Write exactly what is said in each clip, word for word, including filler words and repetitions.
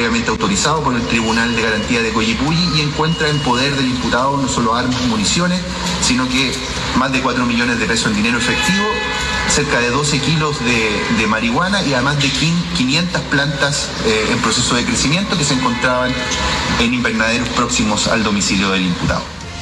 previamente autorizado por el Tribunal de Garantía de Coyipulli y encuentra en poder del imputado no solo armas y municiones, sino que más de cuatro millones de pesos en dinero efectivo, cerca de doce kilos de, de marihuana y además de quinientas plantas eh, en proceso de crecimiento que se encontraban en invernaderos próximos al domicilio del imputado.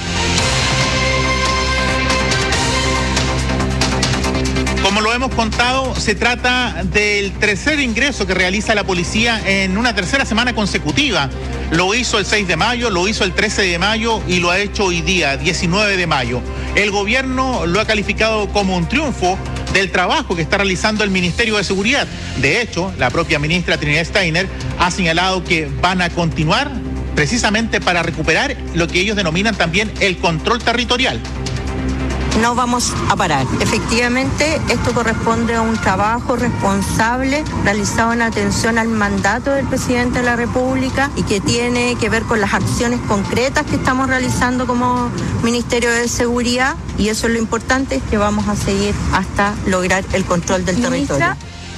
Como lo hemos contado, se trata del tercer ingreso que realiza la policía en una tercera semana consecutiva. Lo hizo el seis de mayo, lo hizo el trece de mayo y lo ha hecho hoy día, diecinueve de mayo. El gobierno lo ha calificado como un triunfo del trabajo que está realizando el Ministerio de Seguridad. De hecho, la propia ministra Trinidad Steiner ha señalado que van a continuar precisamente para recuperar lo que ellos denominan también el control territorial. No vamos a parar. Efectivamente, esto corresponde a un trabajo responsable realizado en atención al mandato del presidente de la República y que tiene que ver con las acciones concretas que estamos realizando como Ministerio de Seguridad, y eso es lo importante, es que vamos a seguir hasta lograr el control del territorio.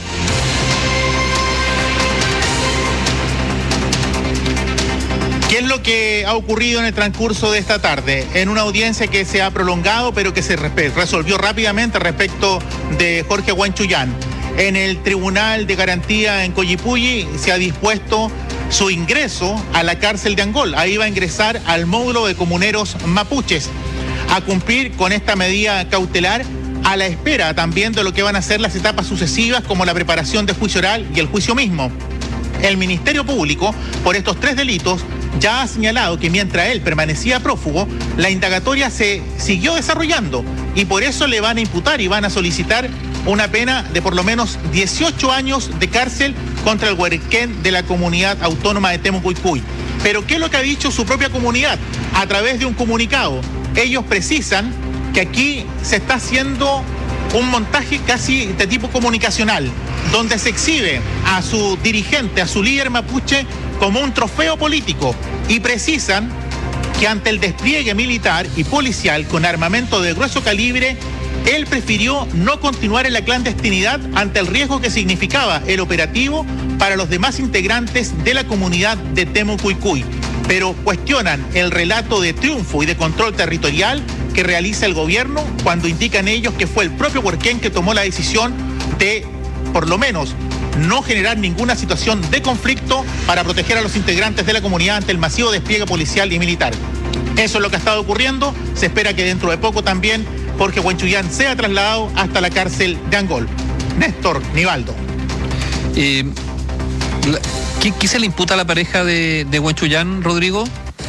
¿Qué es lo que ha ocurrido en el transcurso de esta tarde? En una audiencia que se ha prolongado, pero que se resolvió rápidamente respecto de Jorge Huanchuyán. En el Tribunal de Garantía en Coyipulli se ha dispuesto su ingreso a la cárcel de Angol. Ahí va a ingresar al módulo de comuneros mapuches a cumplir con esta medida cautelar, a la espera también de lo que van a ser las etapas sucesivas, como la preparación de juicio oral y el juicio mismo. El Ministerio Público, por estos tres delitos, ya ha señalado que mientras él permanecía prófugo, la indagatoria se siguió desarrollando y por eso le van a imputar y van a solicitar una pena de por lo menos dieciocho años de cárcel contra el huarquén de la comunidad autónoma de Temucuicui. Pero ¿qué es lo que ha dicho su propia comunidad? A través de un comunicado, ellos precisan que aquí se está haciendo un montaje casi de tipo comunicacional, donde se exhibe a su dirigente, a su líder mapuche, como un trofeo político, y precisan que ante el despliegue militar y policial con armamento de grueso calibre, él prefirió no continuar en la clandestinidad ante el riesgo que significaba el operativo para los demás integrantes de la comunidad de Temucuicui. Pero cuestionan el relato de triunfo y de control territorial que realiza el gobierno cuando indican ellos que fue el propio huarquén que tomó la decisión de, por lo menos, no generar ninguna situación de conflicto para proteger a los integrantes de la comunidad ante el masivo despliegue policial y militar. Eso es lo que ha estado ocurriendo. Se espera que dentro de poco también Jorge Huanchuyán sea trasladado hasta la cárcel de Angol. Néstor Nivaldo. Eh, la, ¿qué, ¿Qué se le imputa a la pareja de, de Huanchuyán, Rodrigo?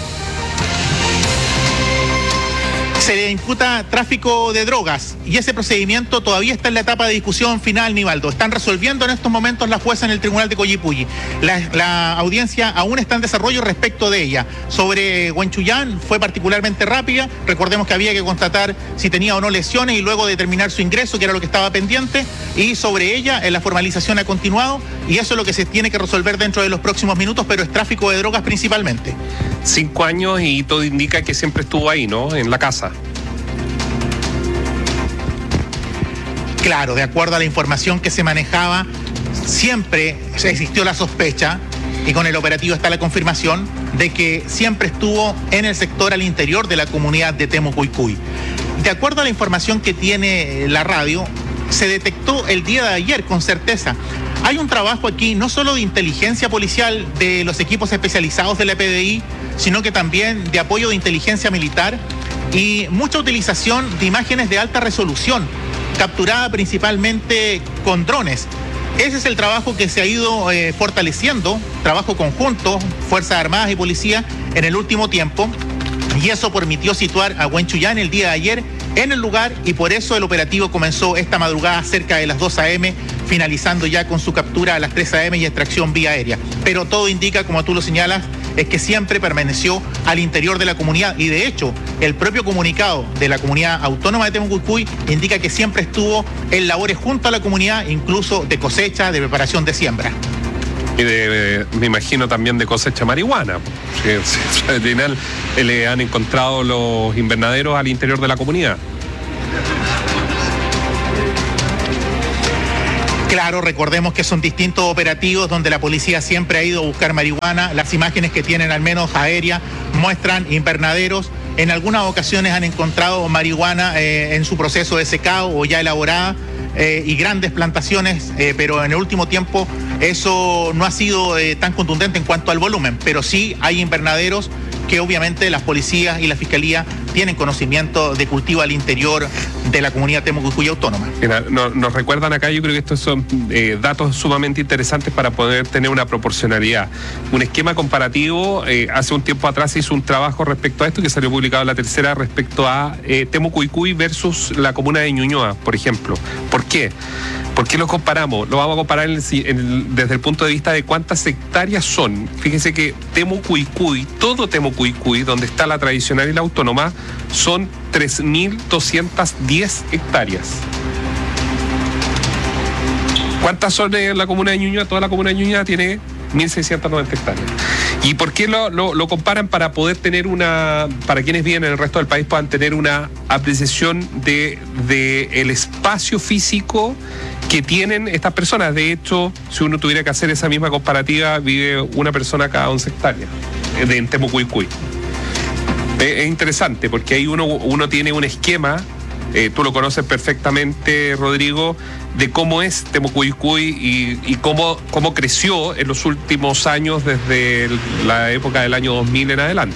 Se le imputa tráfico de drogas y ese procedimiento todavía está en la etapa de discusión final, Nivaldo. Están resolviendo en estos momentos la jueza en el Tribunal de Coyipulli. La, la audiencia aún está en desarrollo respecto de ella. Sobre Huanchuyán fue particularmente rápida. Recordemos que había que constatar si tenía o no lesiones y luego determinar su ingreso, que era lo que estaba pendiente. Y sobre ella la formalización ha continuado y eso es lo que se tiene que resolver dentro de los próximos minutos, pero es tráfico de drogas principalmente. Cinco años y todo indica que siempre estuvo ahí, ¿no? En la casa. Claro, de acuerdo a la información que se manejaba, siempre existió la sospecha, y con el operativo está la confirmación, de que siempre estuvo en el sector al interior de la comunidad de Temucuicui. De acuerdo a la información que tiene la radio, se detectó el día de ayer con certeza. Hay un trabajo aquí no solo de inteligencia policial de los equipos especializados de la P D I, sino que también de apoyo de inteligencia militar y mucha utilización de imágenes de alta resolución, capturada principalmente con drones. Ese es el trabajo que se ha ido eh, fortaleciendo, trabajo conjunto, Fuerzas Armadas y Policía en el último tiempo, y eso permitió situar a Huanchuyán el día de ayer en el lugar y por eso el operativo comenzó esta madrugada cerca de las dos a eme, finalizando ya con su captura a las tres a eme y extracción vía aérea. Pero todo indica, como tú lo señalas, es que siempre permaneció al interior de la comunidad y de hecho el propio comunicado de la comunidad autónoma de Temucuicui indica que siempre estuvo en labores junto a la comunidad, incluso de cosecha, de preparación de siembra. Y de, me imagino también de cosecha marihuana. Al final le han encontrado los invernaderos al interior de la comunidad. Claro, recordemos que son distintos operativos donde la policía siempre ha ido a buscar marihuana. Las imágenes que tienen, al menos aéreas, muestran invernaderos. En algunas ocasiones han encontrado marihuana eh, en su proceso de secado o ya elaborada eh, y grandes plantaciones, eh, pero en el último tiempo eso no ha sido eh, tan contundente en cuanto al volumen, pero sí hay invernaderos que obviamente las policías y la fiscalía tienen conocimiento de cultivo al interior de la comunidad Temuco-Cuy autónoma. Mira, no, nos recuerdan acá, yo creo que estos son eh, datos sumamente interesantes para poder tener una proporcionalidad. Un esquema comparativo, eh, hace un tiempo atrás se hizo un trabajo respecto a esto que salió publicado en La Tercera respecto a eh, Temuco-Cuy versus la comuna de Ñuñoa, por ejemplo. ¿Por qué? ¿Por qué lo comparamos? Lo vamos a comparar en el, en el, desde el punto de vista de cuántas hectáreas son. Fíjense que Temuco-Cuy, todo Temuco-Cuy, donde está la tradicional y la autónoma, son tres mil doscientas diez hectáreas. ¿Cuántas son en la comuna de Ñuñoa? Toda la comuna de Ñuñoa tiene mil seiscientas noventa hectáreas. ¿Y por qué lo, lo, lo comparan? Para poder tener una, para quienes viven en el resto del país puedan tener una apreciación de, de el espacio físico que tienen estas personas. De hecho, si uno tuviera que hacer esa misma comparativa, vive una persona cada once hectáreas de, en Temuco-Cuy. Es, es interesante porque ahí uno, uno tiene un esquema, eh, tú lo conoces perfectamente, Rodrigo, de cómo es Temuco-Cuy y, y cómo, cómo creció en los últimos años desde el, la época del año dos mil en adelante.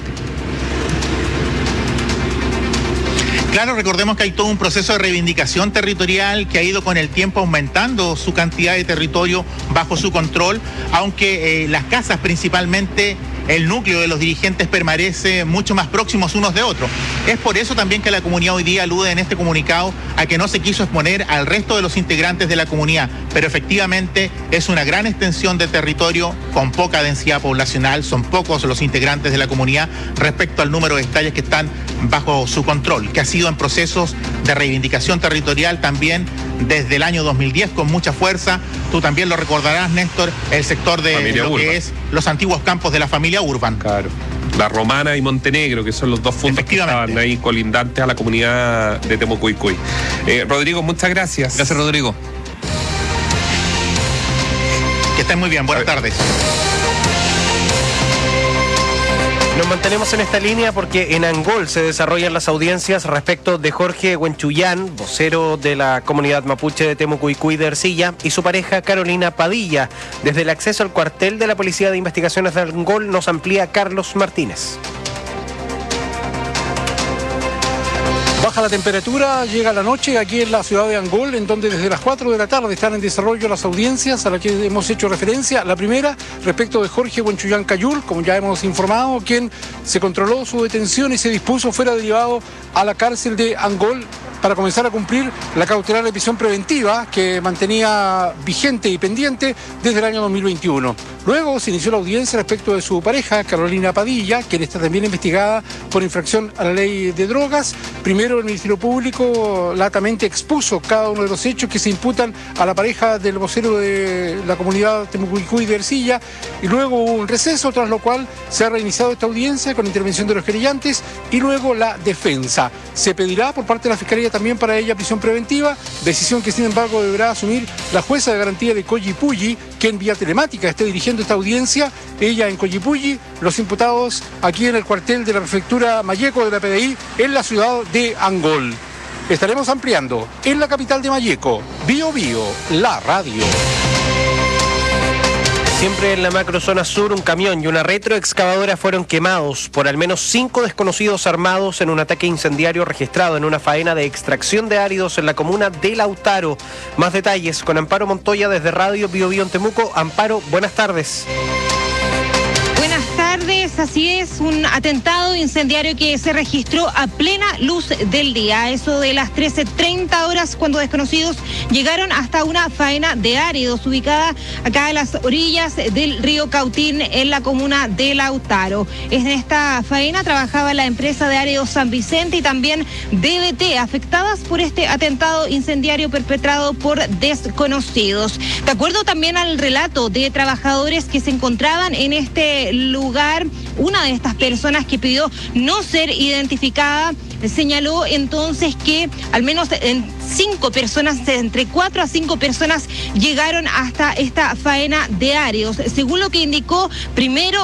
Claro, recordemos que hay todo un proceso de reivindicación territorial que ha ido con el tiempo aumentando su cantidad de territorio bajo su control, aunque eh, las casas principalmente, el núcleo de los dirigentes permanece mucho más próximos unos de otros. Es por eso también que la comunidad hoy día alude en este comunicado a que no se quiso exponer al resto de los integrantes de la comunidad, pero efectivamente es una gran extensión de territorio con poca densidad poblacional, son pocos los integrantes de la comunidad respecto al número de hectáreas que están bajo su control, que ha sido en procesos de reivindicación territorial también desde el año dos mil diez con mucha fuerza. Tú también lo recordarás, Néstor, el sector de familia lo Urban, que es los antiguos campos de la familia Urban. Claro. La Romana y Montenegro, que son los dos puntos que estaban ahí colindantes a la comunidad de Temuco-Cuy. Eh, Rodrigo, muchas gracias. Gracias, Rodrigo. Que estén muy bien, buenas tardes. Nos mantenemos en esta línea porque en Angol se desarrollan las audiencias respecto de Jorge Huenchuyán, vocero de la comunidad mapuche de Temuco-Cuy de Ercilla, y su pareja Carolina Padilla. Desde el acceso al cuartel de la Policía de Investigaciones de Angol nos amplía Carlos Martínez. Baja la temperatura, llega la noche aquí en la ciudad de Angol, en donde desde las cuatro de la tarde están en desarrollo las audiencias a las que hemos hecho referencia. La primera, respecto de Jorge Huenchuyán Cayul, como ya hemos informado, quien se controló su detención y se dispuso fuera derivado a la cárcel de Angol para comenzar a cumplir la cautelar de prisión preventiva que mantenía vigente y pendiente desde el año dos mil veintiuno. Luego se inició la audiencia respecto de su pareja, Carolina Padilla, quien está también investigada por infracción a la ley de drogas. Primero el Ministerio Público latamente expuso cada uno de los hechos que se imputan a la pareja del vocero de la comunidad Temuco-Cuy de Ercilla, y luego hubo un receso, tras lo cual se ha reiniciado esta audiencia con intervención de los querellantes y luego la defensa. Se pedirá por parte de la Fiscalía también para ella prisión preventiva, decisión que sin embargo deberá asumir la jueza de garantía de Collipulli, que en vía telemática esté dirigiendo esta audiencia, ella en Collipulli, los imputados aquí en el cuartel de la prefectura Malleco de la P D I en la ciudad de Angol. Estaremos ampliando en la capital de Malleco, Bio Bio, la radio. Siempre en la macrozona sur, un camión y una retroexcavadora fueron quemados por al menos cinco desconocidos armados en un ataque incendiario registrado en una faena de extracción de áridos en la comuna de Lautaro. Más detalles con Amparo Montoya desde Radio Bio Bio en Temuco. Amparo, buenas tardes. Buenas tardes, así es, un atentado incendiario que se registró a plena luz del día, eso de las trece treinta horas, cuando desconocidos llegaron hasta una faena de áridos ubicada acá en las orillas del río Cautín en la comuna de Lautaro. En esta faena trabajaba la empresa de áridos San Vicente y también D B T, afectadas por este atentado incendiario perpetrado por desconocidos. De acuerdo también al relato de trabajadores que se encontraban en este lugar, una de estas personas que pidió no ser identificada señaló entonces que al menos en cinco personas, entre cuatro a cinco personas llegaron hasta esta faena de áreos. Según lo que indicó primero